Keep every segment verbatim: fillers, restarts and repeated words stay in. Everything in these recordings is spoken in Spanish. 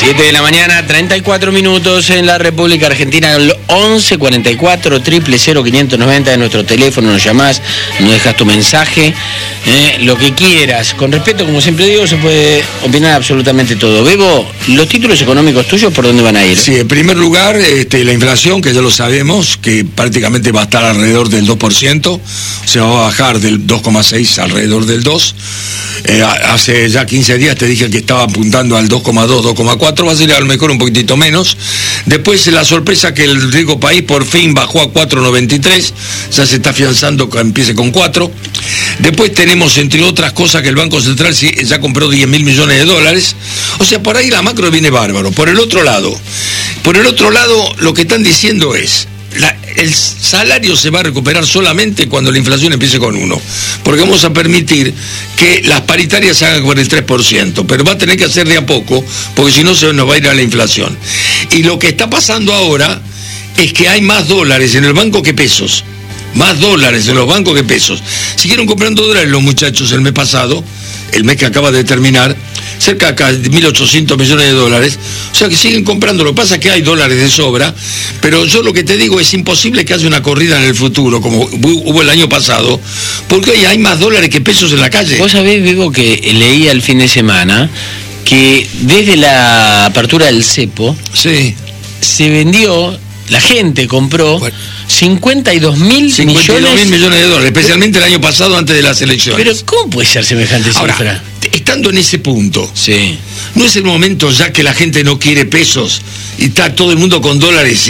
siete de la mañana, treinta y cuatro minutos en la República Argentina, el once cuarenta y cuatro, triple cero quinientos noventa de nuestro teléfono, nos llamás, nos dejas tu mensaje, eh, lo que quieras. Con respeto, como siempre digo, se puede opinar absolutamente todo. Bebo, ¿los títulos económicos tuyos por dónde van a ir? Sí, en primer lugar, este, la inflación, que ya lo sabemos, que prácticamente va a estar alrededor del dos por ciento, o sea, va a bajar del dos coma seis alrededor del dos. Eh, hace ya quince días te dije que estaba apuntando al dos coma dos, dos coma cuatro, va a ser a lo mejor un poquitito menos. Después la sorpresa que el rico país por fin bajó a cuatro noventa y tres, ya se está afianzando que empiece con cuatro. Después tenemos, entre otras cosas, que el Banco Central ya compró diez mil millones de dólares. O sea, por ahí la macro viene bárbaro. Por el otro lado, por el otro lado, lo que están diciendo es, La, el salario se va a recuperar solamente cuando la inflación empiece con uno, porque vamos a permitir que las paritarias se hagan con el tres por ciento, pero va a tener que hacer de a poco, porque si no se nos va a ir a la inflación. Y lo que está pasando ahora es que hay más dólares en el banco que pesos, más dólares en los bancos que pesos. Siguieron comprando dólares los muchachos el mes pasado, el mes que acaba de terminar, cerca de mil ochocientos millones de dólares, o sea que siguen comprando. Lo que pasa es que hay dólares de sobra, pero yo lo que te digo es imposible que haya una corrida en el futuro, como hubo el año pasado, porque hoy hay más dólares que pesos en la calle. Vos sabés, Bebo, que leí el fin de semana que desde la apertura del cepo, sí, se vendió, la gente compró, bueno, cincuenta y dos mil millones millones de dólares, especialmente el año pasado antes de las elecciones. Pero ¿cómo puede ser semejante cifra? Ahora, estando en ese punto, sí, ¿no es el momento ya que la gente no quiere pesos y está todo el mundo con dólares,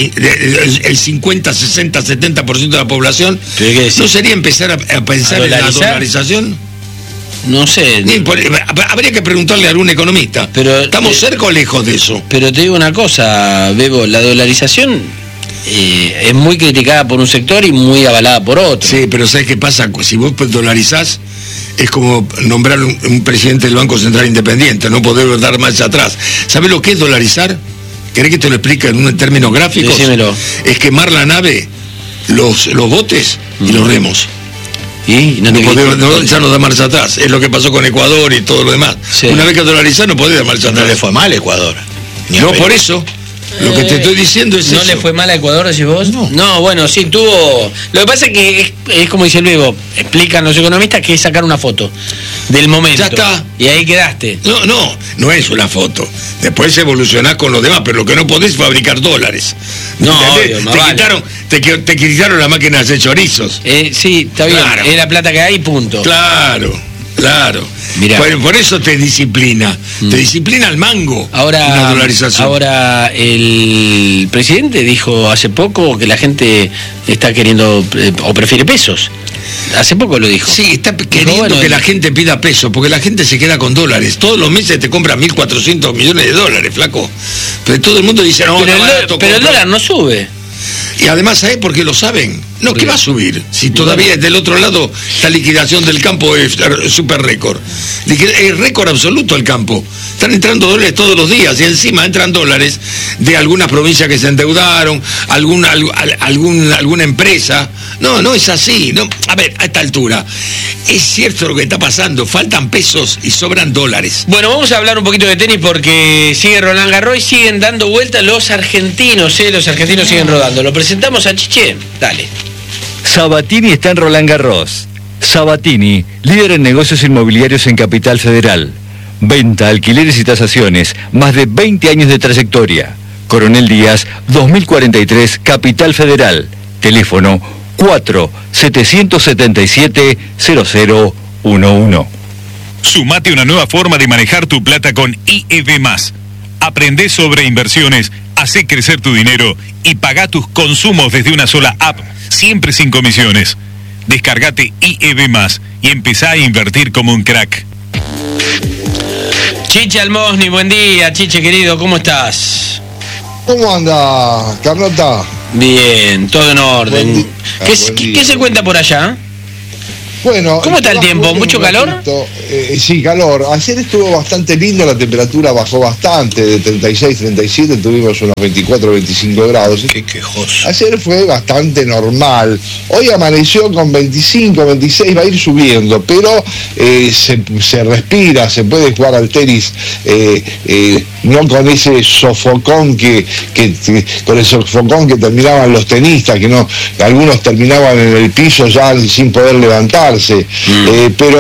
el cincuenta, sesenta, setenta por ciento de la población? ¿No sería empezar a, a pensar ¿A en la dolarización? No sé. Bien, por, habría que preguntarle a algún economista. Pero ¿estamos te, cerca o lejos de eso? Pero te digo una cosa, Bebo, la dolarización eh, es muy criticada por un sector y muy avalada por otro. Sí, pero ¿sabes qué pasa? Si vos dolarizás, es como nombrar un, un presidente del Banco Central independiente, no poder dar marcha atrás. ¿Sabés lo que es dolarizar? ¿Querés que te lo explique en, un, en términos gráficos? Decímelo. Es quemar la nave, los, los botes y mm. los remos. ¿Y? No no podés, no, ya no da marcha atrás. Es lo que pasó con Ecuador y todo lo demás. Sí. Una vez que dolarizás no podés dar marcha atrás. No le fue mal a Ecuador. No, por eso. Lo que te estoy diciendo es ¿No eso. le fue mal a Ecuador, decís vos? No. No, bueno, sí tuvo... Lo que pasa es que es, es como dice el Bebo, explican los economistas que es sacar una foto del momento. Ya está. Y ahí quedaste. No, no, no es una foto. Después evolucionás con los demás, pero lo que no podés es fabricar dólares. No, obvio, te, vale. quitaron, te, te quitaron la máquina de hacer chorizos. Eh, sí, está bien. Claro. Es la plata que hay, punto. Claro. Claro, mirá. Por, por eso te disciplina, mm. te disciplina el mango. Ahora, una dolarización. Ahora el presidente dijo hace poco que la gente está queriendo eh, o prefiere pesos. Hace poco lo dijo. Sí, está queriendo dijo, bueno, que la gente pida pesos, porque la gente se queda con dólares. Todos los meses te compra mil cuatrocientos millones de dólares, flaco. Pero todo el mundo dice, no, pero, no, el, barato, pero el dólar no sube. Y además, ¿sabes por qué lo saben? No, ¿qué va a subir? Si todavía del otro lado la liquidación del campo es súper récord. Es récord absoluto el campo. Están entrando dólares todos los días y encima entran dólares de algunas provincias que se endeudaron, alguna, algún, alguna empresa. No, no es así. No. A ver, a esta altura, es cierto lo que está pasando. Faltan pesos y sobran dólares. Bueno, vamos a hablar un poquito de tenis porque sigue Roland Garros y siguen dando vueltas los argentinos, ¿eh? Los argentinos siguen rodando. ¿Lo presentamos a Chiche? Dale. Sabatini está en Roland Garros. Sabatini, líder en negocios inmobiliarios en Capital Federal. Venta, alquileres y tasaciones. Más de veinte años de trayectoria. Coronel Díaz, dos mil cuarenta y tres, Capital Federal. Teléfono cuatro siete siete siete cero cero uno uno. Sumate una nueva forma de manejar tu plata con I E B más. Aprendé sobre inversiones, hacé crecer tu dinero y pagá tus consumos desde una sola app, siempre sin comisiones. Descargate I E B más y empezá a invertir como un crack. Chiche Almosni, buen día, Chiche querido, ¿cómo estás? ¿Cómo anda, Carlota? Bien, todo en orden. Buen ¿Qué, ¿qué, ¿Qué se cuenta por allá? Bueno, ¿cómo está el tiempo? ¿Mucho calor? Eh, sí, calor. Ayer estuvo bastante lindo, la temperatura bajó bastante, de treinta y seis, treinta y siete, tuvimos unos veinticuatro, veinticinco grados. Qué quejoso. Ayer fue bastante normal. Hoy amaneció con veinticinco, veintiséis, va a ir subiendo, pero eh, se, se respira, se puede jugar al tenis, eh, eh, no con ese sofocón que, que, que con el sofocón que terminaban los tenistas, que no, algunos terminaban en el piso ya sin poder levantarse. Mm. Eh, pero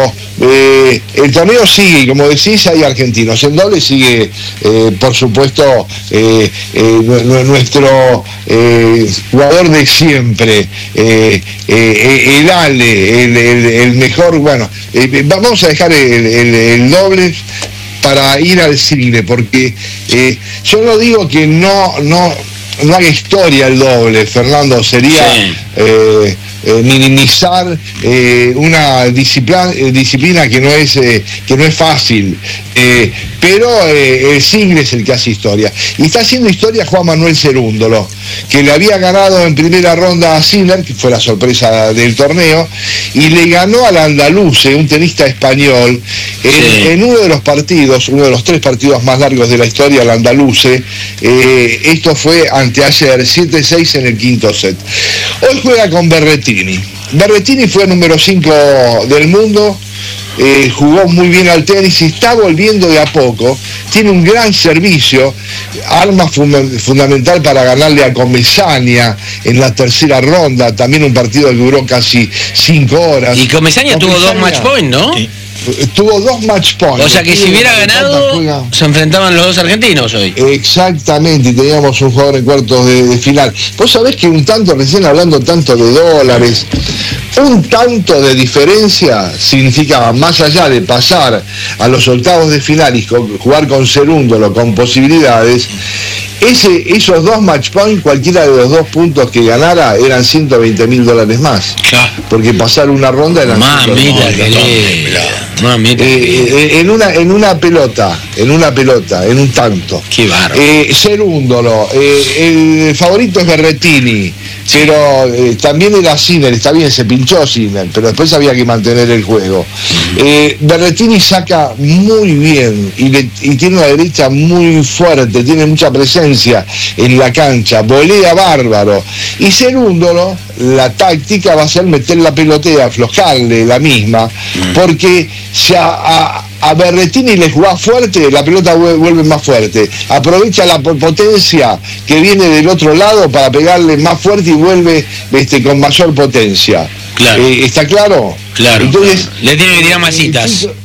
eh, el torneo sigue, y como decís, hay argentinos. El doble sigue, eh, por supuesto, eh, eh, nuestro eh, jugador de siempre, eh, eh, el Ale, el, el, el mejor. Bueno, eh, vamos a dejar el, el, el doble para ir al single, porque eh, yo no digo que no, no, no haga historia el doble, Fernando, sería... Sí. Eh, Eh, minimizar eh, una disciplina, eh, disciplina que no es eh, que no es fácil, eh, pero eh, el single es el que hace historia, y está haciendo historia Juan Manuel Cerúndolo, que le había ganado en primera ronda a Sinner, que fue la sorpresa del torneo, y le ganó al Andaluce, un tenista español, en, sí. en uno de los partidos, uno de los tres partidos más largos de la historia, el Andaluce. Eh, esto fue anteayer, siete seis en el quinto set. Hoy juega con Berrettini. Berrettini fue número cinco del mundo, eh, jugó muy bien al tenis y está volviendo de a poco, tiene un gran servicio, arma fund- fundamental para ganarle a Comesaña en la tercera ronda, también un partido que duró casi cinco horas. Y Comesaña tuvo dos match point, ¿no? Sí. Tuvo dos match points. O sea que si hubiera ganado, juega... se enfrentaban los dos argentinos hoy. Exactamente, y teníamos un jugador en cuartos de, de final. Vos sabés que un tanto, recién hablando tanto de dólares, un tanto de diferencia significaba, más allá de pasar a los octavos de final y jugar con Cerúndolo con posibilidades, ese, esos dos match points, cualquiera de los dos puntos que ganara, eran ciento veinte mil dólares más. Ya. Porque pasar una ronda eran Mamita, que Mamita. Eh, eh, en una en una pelota, en una pelota, en un tanto. Qué bárbaro. Eh, Cerúndolo, eh, el favorito es Berrettini, sí. pero eh, también era Sinner, está bien, se pinchó Sinner, pero después había que mantener el juego. Uh-huh. Eh, Berrettini saca muy bien y, le, y tiene una derecha muy fuerte, tiene mucha presencia en la cancha, volea bárbaro. Y Cerúndolo, la táctica va a ser meter la pelotea, aflojarle la misma, uh-huh. porque si a, a, a Berrettini le jugás fuerte, la pelota vuelve más fuerte. Aprovecha la potencia que viene del otro lado para pegarle más fuerte y vuelve este, con mayor potencia. Claro. Eh, ¿Está claro? Claro. Entonces, le tiene que tirar masitas. Eh,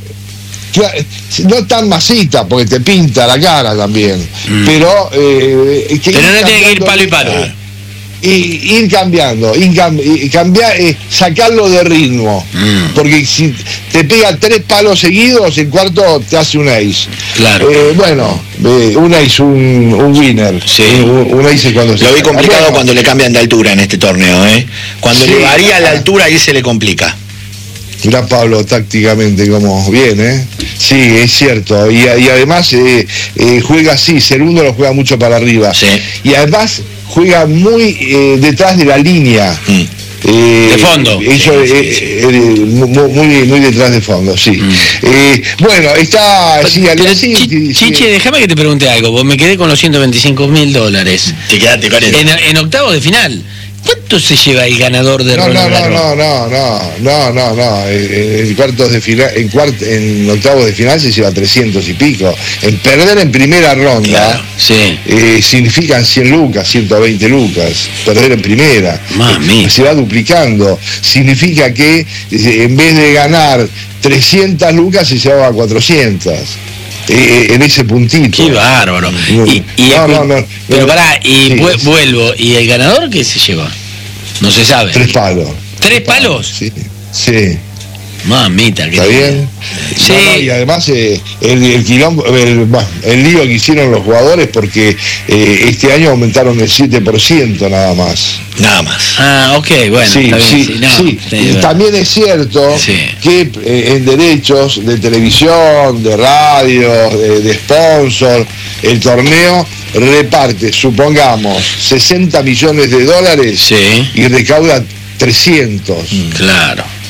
no tan masita, porque te pinta la cara también. Mm. Pero, eh, que pero no tiene que ir palo y palo. Y ir cambiando, ir cam- y cambiar, eh, sacarlo de ritmo, mm. porque si te pega tres palos seguidos, el cuarto te hace un ace. Claro. Eh, bueno, eh, un ace, un, un winner. Sí. Un, un ace cuando se lo vi complicado bueno, cuando le cambian de altura en este torneo, ¿eh? Cuando sí, le varía la altura, ahí se le complica. Mirá Pablo tácticamente como viene, ¿eh? Sí, es cierto, y, y además eh, eh, juega así, Cerúndolo lo juega mucho para arriba, sí. y además juega muy eh, detrás de la línea. Mm. Eh, de fondo. Eso, sí, sí, eh, sí. Eh, muy, muy detrás de fondo, sí. Mm. Eh, bueno, está... Sí, Pero, sí, Chi, sí, Chiche, sí. déjame que te pregunte algo, vos me quedé con los ciento veinticinco mil dólares. Te quedaste con eso. En, en octavos de final. ¿Cuánto se lleva el ganador de no, Roland no, Garros? no, no, no, no, no, no, en, en cuartos de final, en, cuart, en octavos de final se lleva trescientos y pico. En perder en primera ronda, claro, sí. eh, significan cien lucas, ciento veinte lucas, perder en primera. Mami. Se va duplicando. Significa que eh, en vez de ganar trescientas lucas se llevaba cuatrocientas. Eh, en ese puntito. Qué bárbaro. Y, y no, el, no, no, pero no, pará, y sí, vu- sí. vuelvo. ¿Y el ganador qué se lleva? No se sabe. Tres palos. ¿Tres palos? Sí, sí. Mamita, que ¿Está bien? Sí. No, no, y además eh, el, el quilombo, el, bueno, el lío que hicieron los jugadores porque eh, este año aumentaron el siete por ciento nada más. Nada más. Ah, ok, bueno. Sí, está bien, sí, sí, no, sí. está Y bien. también es cierto Sí. que eh, en derechos de televisión, de radio, de, de sponsor, el torneo reparte, supongamos, sesenta millones de dólares Sí. y recauda trescientos. Claro.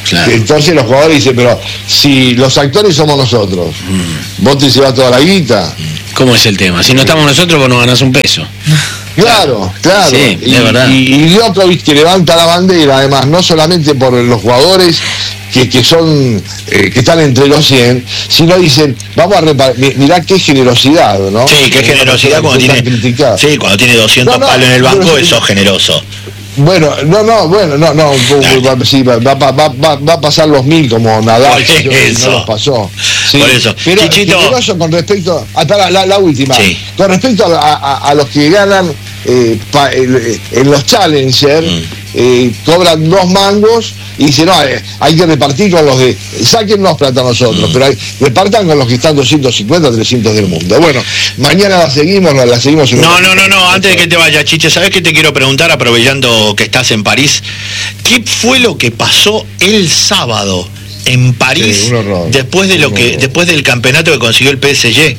Claro. Entonces los jugadores dicen, pero si los actores somos nosotros, mm. vos te llevas toda la guita. ¿Cómo es el tema? Si no estamos nosotros, vos no ganás un peso. Claro, claro. Sí, y, es verdad. Y, y Djokovic que levanta la bandera, además, no solamente por los jugadores que, que son eh, que están entre los cien, sino dicen, vamos a reparar, mirá qué generosidad, ¿no? Sí, qué generosidad cuando tiene, sí, cuando tiene doscientos no, no, palos en el banco, eso es generoso. Bueno, no, no, bueno, no, no, no. Sí, va, va, va, va, va a pasar los mil como Nadal, no los pasó. Sí, por eso. Pero Chichito, generoso con respecto a la, la, la última, sí. con respecto a, a, a los que ganan eh, pa, eh, en los Challenger, mm. eh, cobran dos mangos y dicen, no, eh, hay que repartir con los de, sáquennos plata a nosotros, mm. pero hay, repartan con los que están doscientos cincuenta, trescientos del mundo. Bueno, mañana la seguimos, la, la seguimos. En no, no, no, no, antes de que te vayas, Chiche, ¿sabes qué te quiero preguntar, aprovechando que estás en París? ¿Qué fue lo que pasó el sábado en París, sí, después de lo que, después del campeonato que consiguió el P S G?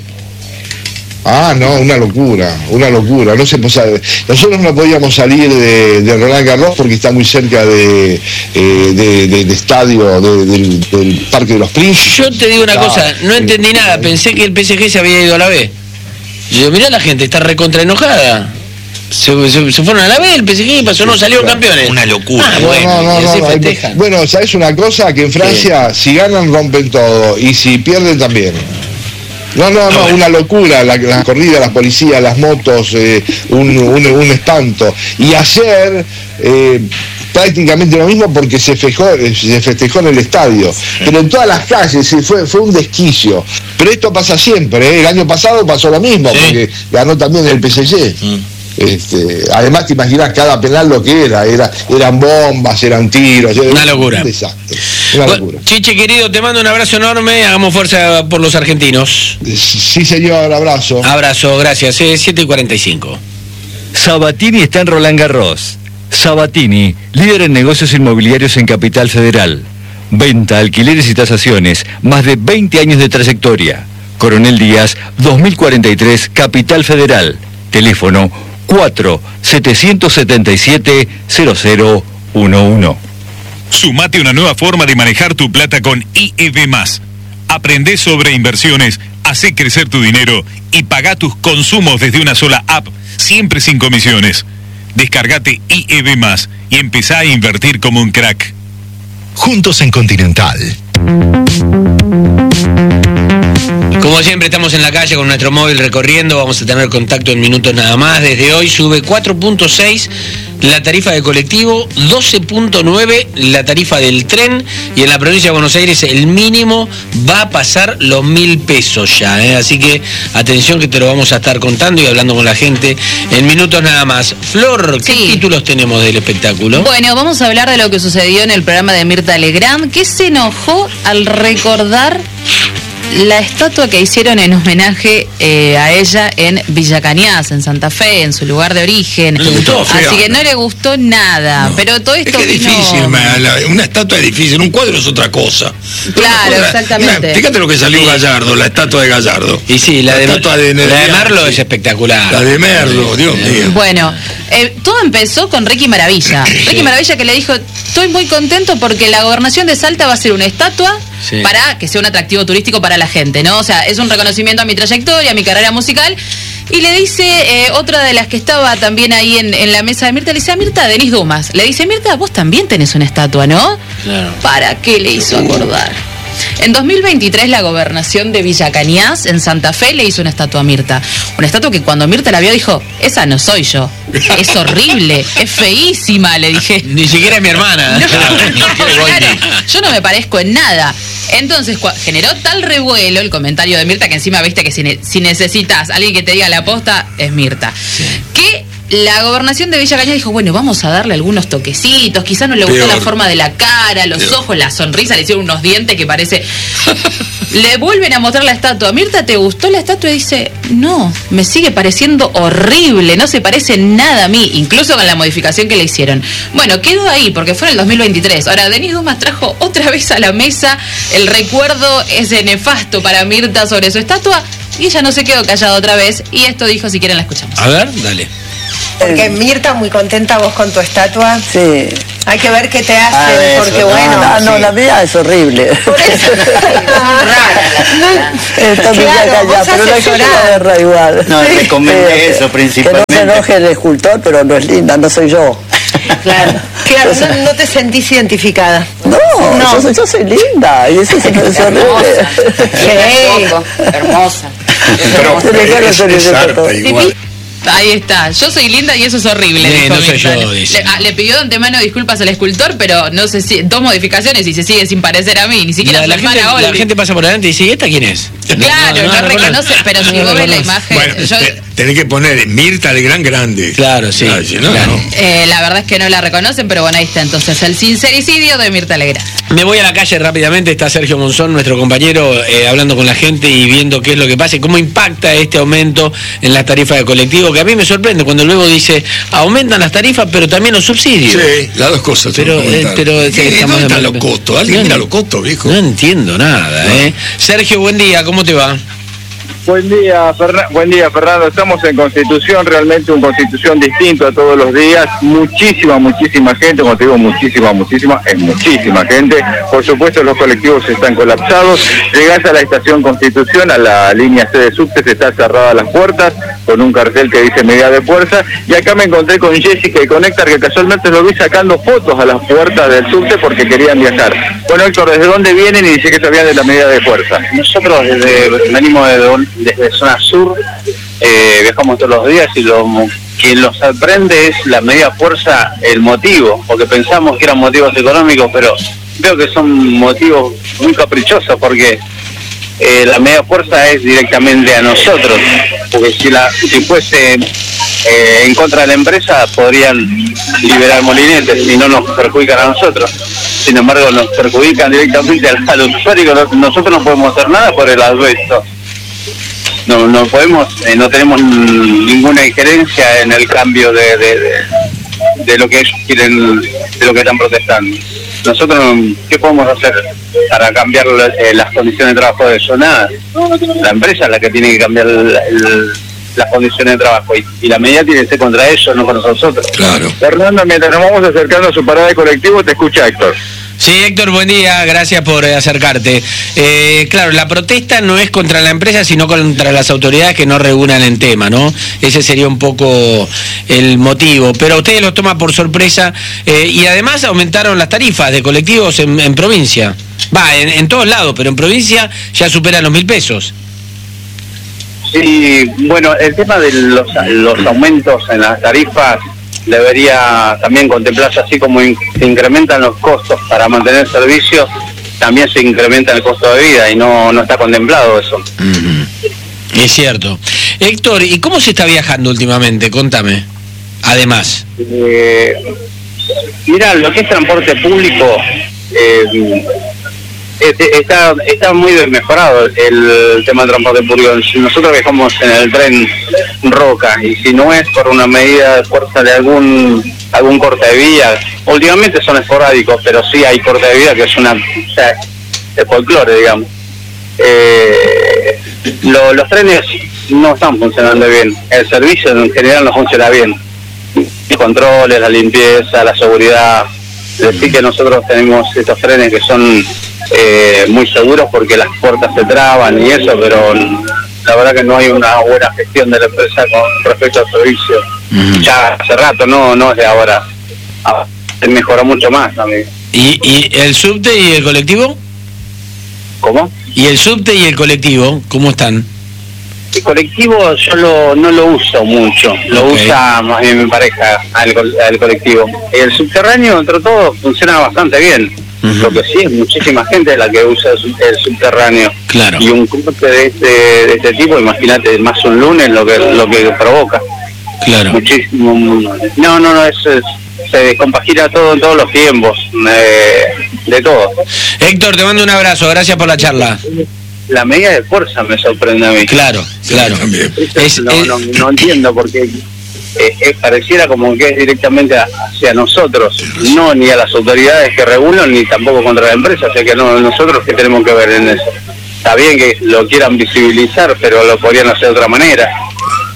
Ah, no, una locura, una locura. No se sabe. Nosotros no podíamos salir de, de Roland Garros porque está muy cerca de, eh, de, de, de estadio, de, del, del Parque de los Príncipes. Yo te digo una ah, cosa, no entendí eh, nada, pensé que el P S G se había ido a la B. Yo digo, mirá, la gente está recontra enojada. Se, se, se fueron a la B, el P S G pasó, no, salieron campeones. Una locura. Ah, bueno, no, no, no, no, hay, bueno, ¿sabes una cosa? Que en Francia, sí. si ganan, rompen todo, y si pierden, también. No, no, no, una locura, la, la corrida, la policía, las motos, eh, un, un, un espanto. Y ayer, eh, prácticamente lo mismo porque se festejó, se festejó en el estadio. Sí. Pero en todas las calles sí, fue, fue un desquicio. Pero esto pasa siempre, ¿eh? El año pasado pasó lo mismo, sí. porque ganó también el P S G. Mm. Este, además te imaginas cada penal lo que era, era eran bombas, eran tiros, era una locura. Un desastre, una bueno, locura. Chiche querido, te mando un abrazo enorme, hagamos fuerza por los argentinos. Sí señor, abrazo. Abrazo, gracias, eh, siete y cuarenta y cinco. Sabatini está en Roland Garros. Sabatini, líder en negocios inmobiliarios en Capital Federal. Venta, alquileres y tasaciones, más de veinte años de trayectoria. Coronel Díaz, dos mil cuarenta y tres, Capital Federal. Teléfono cuatro setecientos setenta y siete cero cero uno uno. Sumate a una nueva forma de manejar tu plata con I E B más. Aprende sobre inversiones, hacé crecer tu dinero y pagá tus consumos desde una sola app, siempre sin comisiones. Descargate I E B más y empezá a invertir como un crack. Juntos en Continental. Como siempre estamos en la calle con nuestro móvil recorriendo, vamos a tener contacto en minutos nada más. Desde hoy sube cuatro punto seis la tarifa de colectivo, doce punto nueve la tarifa del tren y en la provincia de Buenos Aires el mínimo va a pasar los mil pesos ya, ¿eh? Así que atención que te lo vamos a estar contando y hablando con la gente en minutos nada más. Flor, ¿qué sí. títulos tenemos del espectáculo? Bueno, vamos a hablar de lo que sucedió en el programa de Mirta Legrand, que se enojó al recordar la estatua que hicieron en homenaje eh, a ella en Villa Cañas, en Santa Fe, en su lugar de origen. No le gustó, Así feo, que no, no le gustó nada. No. Pero todo esto es que es vino... difícil, una estatua es difícil, un cuadro es otra cosa. Claro, una, exactamente. Una, fíjate lo que salió sí. Gallardo, la estatua de Gallardo. Y sí, la, la de, estatua de, de, la de Merlo sí. es espectacular. La de Merlo, Dios mío. Bueno, eh, todo empezó con Ricky Maravilla. Sí. Ricky Maravilla que le dijo, estoy muy contento porque la gobernación de Salta va a hacer una estatua sí. para que sea un atractivo turístico para la gente, ¿no? O sea, es un reconocimiento a mi trayectoria, a mi carrera musical. Y le dice, eh, otra de las que estaba también ahí en, en la mesa de Mirta, le dice a Mirta, Denise Dumas, le dice, Mirta, vos también tenés una estatua, ¿no? Claro. ¿Para qué le hizo acordar? En dos mil veintitrés la gobernación de Villa Cañas, en Santa Fe, le hizo una estatua a Mirta. Una estatua que cuando Mirta la vio dijo, esa no soy yo. Es horrible, es feísima, le dije. Ni siquiera es mi hermana. No, claro, yo no me parezco en nada. Entonces generó tal revuelo el comentario de Mirta, que encima viste que si, ne si necesitas a alguien que te diga la posta, es Mirta. Sí. Que la gobernación de Villa Cañas dijo, bueno, vamos a darle algunos toquecitos, quizás no le gustó Peor. la forma de la cara, los Peor. ojos, la sonrisa, le hicieron unos dientes que parece... Le vuelven a mostrar la estatua. Mirta, ¿te gustó la estatua? Y dice, no, me sigue pareciendo horrible, no se parece nada a mí, incluso con la modificación que le hicieron. Bueno, quedó ahí, porque fue en el dos mil veintitrés. Ahora, Denise Dumas trajo otra vez a la mesa el recuerdo ese nefasto para Mirta sobre su estatua, y ella no se quedó callada otra vez, y esto dijo, si quieren la escuchamos. A ver, dale. Porque Mirta, muy contenta vos con tu estatua. Sí. Hay que ver qué te hacen, Ah, eso, porque no, bueno... No, no, sí. la mía es horrible. Está muy Claro, acá, vos pero la gente asesorás. la agarra igual. No, recomendé Sí, eso que- principalmente. Que no se enoje el escultor, pero no es linda, no soy yo. Claro, claro, no, no te sentís identificada. No, No. Yo, soy, yo soy linda, y eso es, es horrible. Sí. Hermosa. Pero Se le cae la es, es sonrisa arte todo. igual. Ahí está, yo soy linda y eso es horrible. Sí, dijo no soy Mirta. yo, dice. Le, ah, le pidió de antemano disculpas al escultor, pero no sé si dos modificaciones y se sigue sin parecer a mí, ni siquiera La, su la hermana gente, la Olvi. gente pasa por delante y dice, ¿y esta quién es? Claro, no, reconoce, pero si vos ves la imagen, Bueno, yo, te- tenés que poner Mirta de Gran Grande. Claro, sí. Claro, si no, Claro. no. eh, la verdad es que no la reconocen, pero bueno, ahí está entonces el sincericidio de Mirta Legrand. Me voy a la calle rápidamente, está Sergio Monzón, nuestro compañero, eh, hablando con la gente y viendo qué es lo que pasa y cómo impacta este aumento en las tarifas de colectivo, que a mí me sorprende cuando luego dice, aumentan las tarifas, pero también los subsidios. Sí, las dos cosas. Pero, tengo que eh, comentar. pero, ¿Qué- eh, estamos ¿Dónde están de- los costos? ¿Alguien No, mira no. los costos, viejo? No entiendo nada, ¿eh? Sergio, buen día, ¿cómo te va? Buen día, Ferna- buen día, Fernando. Estamos en Constitución, realmente un Constitución distinto a todos los días. Muchísima, muchísima gente, como te digo, muchísima, muchísima, es muchísima gente. Por supuesto, los colectivos están colapsados. Llegás a la estación Constitución, a la línea C de subte, se están cerradas las puertas, con un cartel que dice medida de fuerza. Y acá me encontré con Jessica y con Héctor, que casualmente lo vi sacando fotos a las puertas del subte porque querían viajar. Bueno, Héctor, ¿desde dónde vienen? Y dice que sabían de la medida de fuerza. Nosotros desde, venimos de, desde zona sur, eh, viajamos todos los días y lo que nos sorprende es la medida fuerza, el motivo, porque pensamos que eran motivos económicos, pero veo que son motivos muy caprichosos, porque eh, la medida fuerza es directamente a nosotros, porque si la si fuese eh, en contra de la empresa podrían liberar molinetes y no nos perjudican a nosotros. Sin embargo, nos perjudican directamente al, al usuario. Nosotros no podemos hacer nada por el asbesto. No, no podemos, eh, no tenemos ninguna injerencia en el cambio de, de, de, de lo que ellos quieren, de lo que están protestando. Nosotros, ¿qué podemos hacer para cambiar eh, las condiciones de trabajo de ellos? Nada. La empresa es la que tiene que cambiar el, el, las condiciones de trabajo y, y la medida tiene que ser contra ellos, no contra nosotros. Claro. Fernando, mientras nos vamos acercando a su parada de colectivo, te escucha Héctor. Sí, Héctor, buen día, gracias por eh, acercarte. Eh, claro, la protesta no es contra la empresa, sino contra las autoridades que no regulan el tema, ¿no? Ese sería un poco el motivo. Pero a ustedes los toma por sorpresa eh, y además aumentaron las tarifas de colectivos en, en provincia. Va, en, en todos lados, pero en provincia ya superan los mil pesos. Sí, bueno, el tema de los, los aumentos en las tarifas debería también contemplarse, así como in, se incrementan los costos para mantener el servicio, también se incrementa el costo de vida y no, no está contemplado eso. Uh-huh. Es cierto. Héctor, ¿y cómo se está viajando últimamente? Contame. Además. Eh, mira, lo que es transporte público, eh, está está muy mejorado el tema del transporte público. Nosotros viajamos en el tren Roca y si no es por una medida de fuerza de algún algún corte de vía, últimamente son esporádicos, pero sí hay corte de vía que es una, o sea, de folclore, digamos. Eh, lo, los trenes no están funcionando bien, el servicio en general no funciona bien. Los controles, la limpieza, la seguridad. Decir que nosotros tenemos estos trenes que son eh, muy seguros porque las puertas se traban y eso, pero la verdad que no hay una buena gestión de la empresa con respecto al servicio. Uh-huh. Ya hace rato, no no es de ahora. Ah, se mejoró mucho más también. ¿Y, ¿Y el subte y el colectivo? ¿Cómo? ¿Y el subte y el colectivo? ¿Cómo están? El colectivo yo lo, no lo uso mucho, lo okay. usa más bien mi pareja al, al colectivo. El subterráneo, entre todo, funciona bastante bien. Uh-huh. Lo que sí es muchísima gente la que usa el, el subterráneo. Claro. Y un corte de este, de este tipo, imagínate, más un lunes lo que lo que provoca. Claro. Muchísimo. No, no, no, es, es se descompagina todo en todos los tiempos, eh, de todo. Héctor, te mando un abrazo, gracias por la charla. La medida de fuerza me sorprende a mí. Claro, claro. También. Es, no, es... no, no entiendo porque eh, eh, pareciera como que es directamente a, hacia nosotros, no ni a las autoridades que regulan ni tampoco contra la empresa, o sea que no, nosotros que tenemos que ver en eso. Está bien que lo quieran visibilizar, pero lo podrían hacer de otra manera.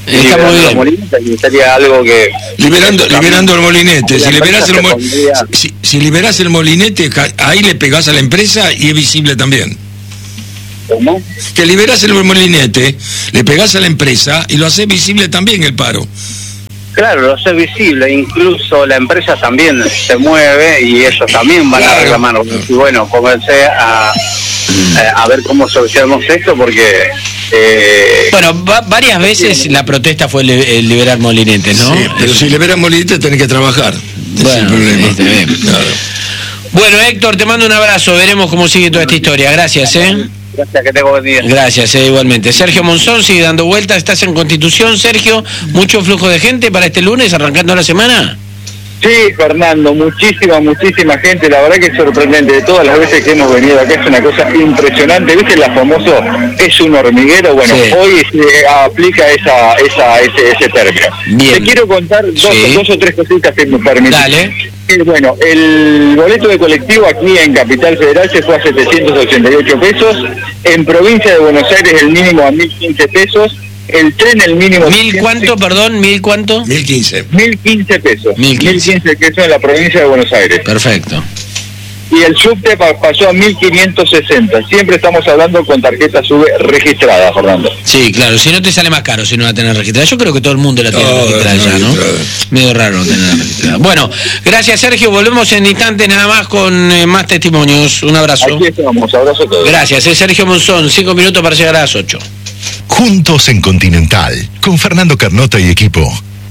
Está muy bien. Molinete, y sería algo que... Liberando, liberando el molinete. Si liberás el, mo- pondría... si, si liberás el molinete, ahí le pegás a la empresa y es visible también. ¿Cómo? Que liberás el molinete, le pegás a la empresa y lo haces visible también el paro. Claro, lo hace visible, incluso la empresa también se mueve y ellos también van claro. a reclamar. Y bueno, comencé a, a ver cómo solucionamos esto porque... Eh, bueno, va, varias veces la protesta fue el, el liberar molinetes, ¿no? Sí, pero si liberas molinetes tenés que trabajar. Bueno, es el problema. Este, bien. Claro. Bueno, Héctor, te mando un abrazo, veremos cómo sigue toda esta historia. Gracias, ¿eh? Gracias, que tengo buen día. Gracias, eh, igualmente. Sergio Monzón sigue dando vueltas, estás en Constitución, Sergio, mucho flujo de gente para este lunes, arrancando la semana. Sí, Fernando, muchísima, muchísima gente, la verdad que es sorprendente, de todas las veces que hemos venido acá es una cosa impresionante, ¿viste la famoso es un hormiguero? Bueno, sí. Hoy se aplica esa, esa, ese, ese término. Bien. Te quiero contar dos, sí. dos o tres cositas que me permiten. Dale. Eh, bueno, el boleto de colectivo aquí en Capital Federal se fue a setecientos ochenta y ocho pesos, en provincia de Buenos Aires el mínimo a mil quince pesos, el tren el mínimo... ¿Mil cuánto, perdón? ¿Mil cuánto? Mil quince. Mil quince pesos. Mil quince pesos en la provincia de Buenos Aires. Perfecto. Y el subte pa- pasó a mil quinientos sesenta. Siempre estamos hablando con tarjeta SUBE registrada, Fernando. Sí, claro. Si no te sale más caro si no la tenés registrada. Yo creo que todo el mundo la tiene oh, registrada ya, ¿no? Medio raro no tenerla registrada. Bueno, gracias, Sergio. Volvemos en instantes nada más con eh, más testimonios. Un abrazo. Aquí estamos. Abrazo a todos. Gracias. Es Sergio Monzón. Cinco minutos para llegar a las ocho. Juntos en Continental, con Fernando Carnota y equipo.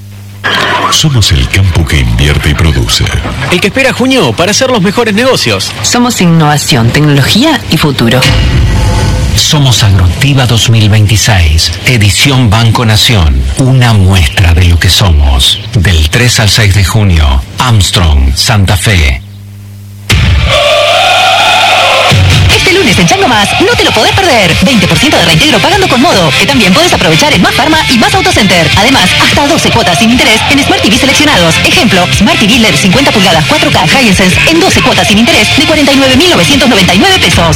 Somos el campo que invierte y produce. El que espera junio para hacer los mejores negocios. Somos innovación, tecnología y futuro. Somos Agroactiva dos mil veintiséis, edición Banco Nación. Una muestra de lo que somos. Del tres al seis de junio, Armstrong, Santa Fe. Este lunes en Chango Más, no te lo podés perder. veinte por ciento de reintegro pagando con Modo, que también puedes aprovechar en Más Pharma y Más Autocenter. Además, hasta doce cuotas sin interés en Smart T V seleccionados. Ejemplo, Smart T V L E D cincuenta pulgadas cuatro K Hisense en doce cuotas sin interés de cuarenta y nueve mil novecientos noventa y nueve pesos.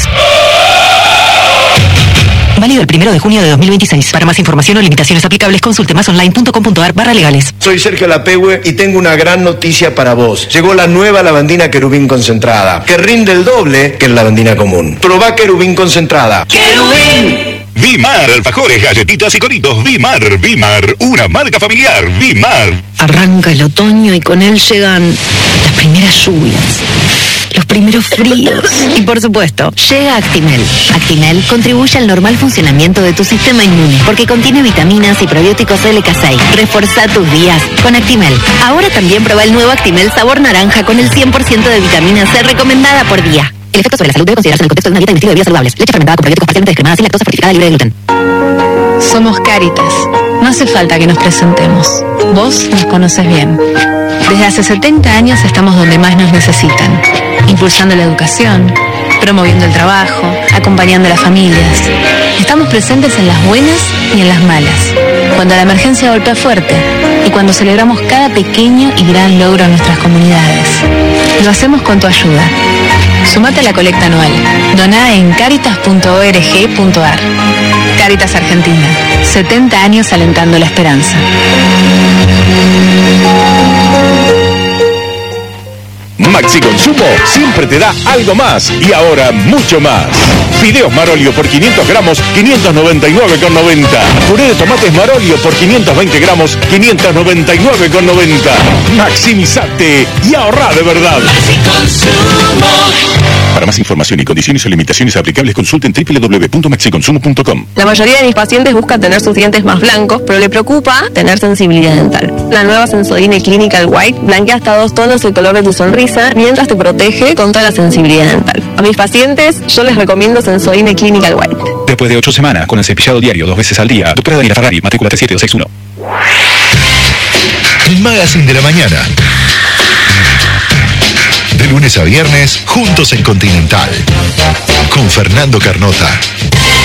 Válido el primero de junio de dos mil veintiséis. Para más información o limitaciones aplicables, consulte másonline.com.ar barra legales. Soy Sergio Lapehue y tengo una gran noticia para vos. Llegó la nueva lavandina Querubín concentrada, que rinde el doble que la lavandina común. Probá Querubín concentrada. ¡Querubín! Vimar, alfajores, galletitas y coritos. Vimar, Vimar, una marca familiar. Vimar. Arranca el otoño y con él llegan las primeras lluvias, los primeros fríos y, por supuesto, llega Actimel. Actimel contribuye al normal funcionamiento de tu sistema inmune porque contiene vitaminas y probióticos L K seis. Reforza tus días con Actimel. Ahora también prueba el nuevo Actimel sabor naranja con el cien por ciento de vitamina C recomendada por día. El efecto sobre la salud debe considerarse en el contexto de una dieta y un estilo de vida saludables. Leche fermentada con probióticos parcialmente descremadas sin lactosa, fortificada, libre de gluten. Somos Cáritas. No hace falta que nos presentemos. Vos nos conoces bien. Desde hace setenta años estamos donde más nos necesitan, impulsando la educación, promoviendo el trabajo, acompañando a las familias. Estamos presentes en las buenas y en las malas, cuando la emergencia golpea fuerte y cuando celebramos cada pequeño y gran logro en nuestras comunidades. Lo hacemos con tu ayuda. Sumate a la colecta anual. Doná en caritas punto org punto ar. Cáritas Argentina. setenta años alentando la esperanza. Maxi Consumo siempre te da algo más y ahora mucho más. Fideos Marolio por quinientos gramos, quinientos noventa y nueve con noventa. Puré de tomates Marolio por quinientos veinte gramos, quinientos noventa y nueve con noventa. Maximizate y ahorra de verdad. Maxi Consumo. Para más información y condiciones o limitaciones aplicables, consulten doble u doble u doble u punto maxi consumo punto com. La mayoría de mis pacientes buscan tener sus dientes más blancos, pero le preocupa tener sensibilidad dental. La nueva Sensodyne Clinical White blanquea hasta dos tonos el color de tu sonrisa, mientras te protege contra la sensibilidad dental. A mis pacientes, yo les recomiendo Sensodyne Clinical White. Después de ocho semanas, con el cepillado diario dos veces al día, doctora Daniela Ferrari, matrícula tres siete dos seis uno. El Magazine de la Mañana. De lunes a viernes, juntos en Continental. Con Fernando Carnota.